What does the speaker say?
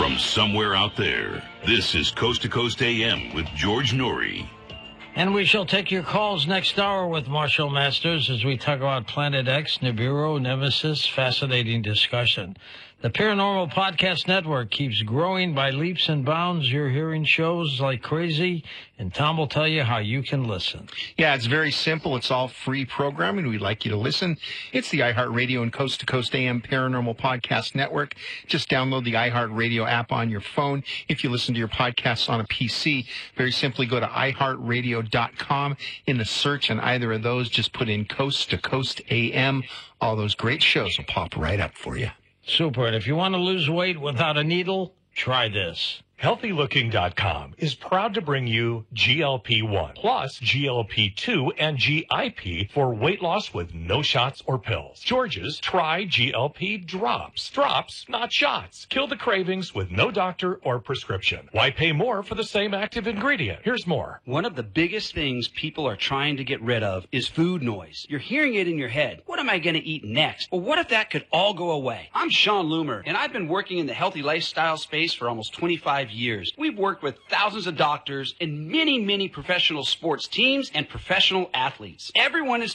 From somewhere out there, this is Coast to Coast AM with George Noory. And we shall take your calls next hour with Marshall Masters as we talk about Planet X, Nibiru, Nemesis. Fascinating discussion. The Paranormal Podcast Network keeps growing by leaps and bounds. You're hearing shows like crazy, and Tom will tell you how you can listen. Yeah, it's very simple. It's all free programming. We'd like you to listen. It's the iHeartRadio and Coast to Coast AM Paranormal Podcast Network. Just download the iHeartRadio app on your phone. If you listen to your podcasts on a PC, very simply go to iHeartRadio.com. In the search on either of those, just put in Coast to Coast AM. All those great shows will pop right up for you. Super. And if you want to lose weight without a needle, try this. HealthyLooking.com is proud to bring you GLP-1 plus GLP-2 and GIP for weight loss with no shots or pills. George's Try GLP Drops. Drops, not shots. Kill the cravings with no doctor or prescription. Why pay more for the same active ingredient? Here's more. One of the biggest things people are trying to get rid of is food noise. You're hearing it in your head. What am I going to eat next? Or what if that could all go away? I'm Sean Loomer, and I've been working in the healthy lifestyle space for almost 25 years. We've worked with thousands of doctors and many professional sports teams and professional athletes. Everyone is